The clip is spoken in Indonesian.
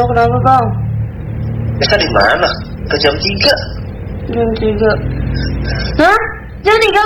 kenapa bang? Kita di mana? Ke jam 3. Jam 3. Hah? Jam 3